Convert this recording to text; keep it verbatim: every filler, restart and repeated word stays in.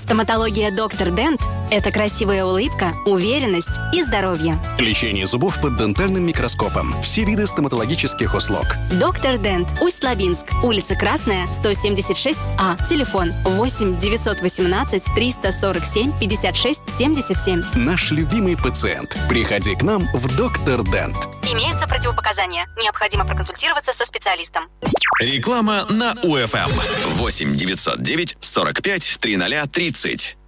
Стоматология «Доктор Дент» – это красивая улыбка, уверенность и здоровье. Лечение зубов под дентальным микроскопом. Все виды стоматологических услуг. «Доктор Дент», Усть-Лабинск, улица Красная, сто семьдесят шесть А, телефон восемь девятьсот восемнадцать триста сорок семь пятьдесят шесть семьдесят семь. Наш любимый пациент. Приходи к нам в «Доктор Дент». Имеются противопоказания. Необходимо проконсультироваться со специалистом. Реклама на УФМ. восемь девятьсот девять сорок пять тридцать тридцать.